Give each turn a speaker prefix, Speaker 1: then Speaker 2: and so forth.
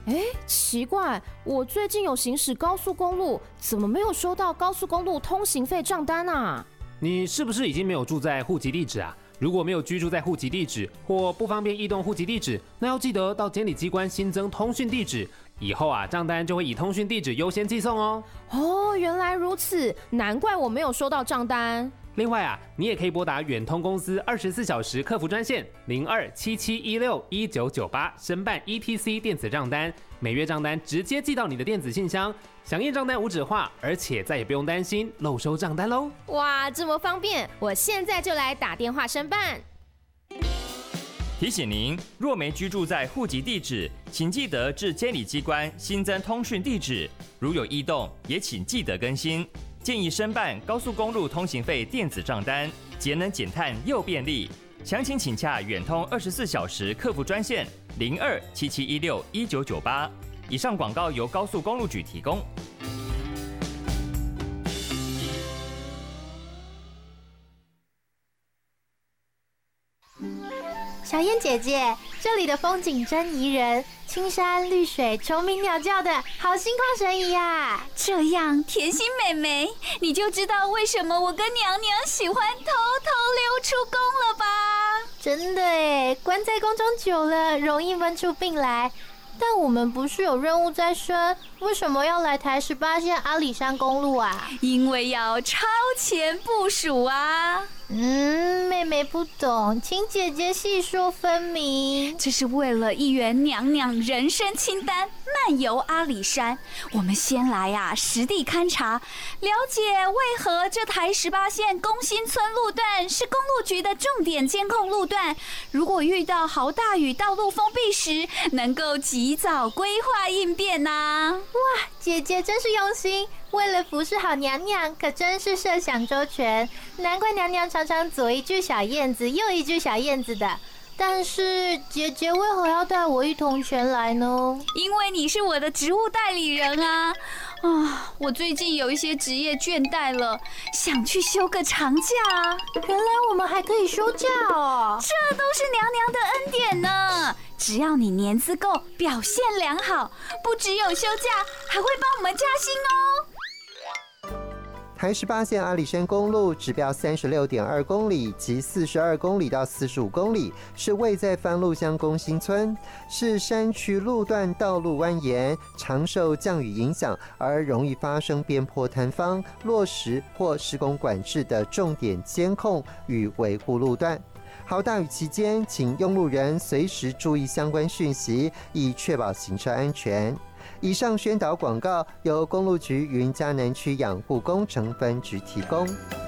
Speaker 1: 奇怪，我最近有行驶高速公路，怎么没有收到高速公路通行费账单啊？
Speaker 2: 你是不是已经没有住在户籍地址啊？如果没有居住在户籍地址或不方便移动户籍地址，那要记得到监理机关新增通讯地址。以后啊，账单就会以通讯地址优先寄送哦。
Speaker 1: 原来如此，难怪我没有收到账单。
Speaker 2: 另外啊，你也可以拨打远通公司24小时客服专线0277161998申办 ETC 电子账单，每月账单直接寄到你的电子信箱，响应账单无纸化，而且再也不用担心漏收账单喽。
Speaker 1: 哇，这么方便，我现在就来打电话申办。
Speaker 3: 提醒您，若没居住在户籍地址，请记得至监理机关新增通讯地址，如有异动，也请记得更新。建议申办高速公路通行费电子账单，节能减碳又便利。详情请洽远通24小时客服专线0277161998。以上广告由高速公路局提供。
Speaker 4: 小燕姐姐，这里的风景真宜人，青山绿水，虫鸣鸟叫的，好心旷神怡啊！
Speaker 5: 这样，甜心妹妹，你就知道为什么我跟娘娘喜欢偷偷溜出宫了吧？
Speaker 4: 真的耶，关在宫中久了，容易闷出病来。但我们不是有任务在身，为什么要来台18线阿里山公路啊？
Speaker 5: 因为要超前部署啊！
Speaker 4: 妹妹不懂，请姐姐细说分明。
Speaker 5: 这是为了议员娘娘人生清单，漫游阿里山。我们先来实地勘察，了解为何这台18线公新村路段是公路局的重点监控路段。如果遇到豪大雨、道路封闭时，能够及早规划应变呐！
Speaker 4: 哇，姐姐真是用心，为了服侍好娘娘，可真是设想周全。难怪娘娘常常左一句小燕子，右一句小燕子的。但是姐姐为何要带我一同前来呢？
Speaker 5: 因为你是我的职务代理人啊！我最近有一些职业倦怠了，想去休个长假啊。
Speaker 4: 原来我们还可以休假哦！
Speaker 5: 这都是娘娘的恩典呢。只要你年资够，表现良好，不只有休假，还会帮我们加薪哦。
Speaker 6: 台18线阿里山公路指标36.2公里及42公里到45公里，是位在番路乡公新村，是山区路段道路蜿蜒，常受降雨影响而容易发生边坡坍方、落石或施工管制的重点监控与维护路段。豪大雨期间，请用路人随时注意相关讯息，以确保行车安全。以上宣导广告由公路局云嘉南区养护工程分局提供。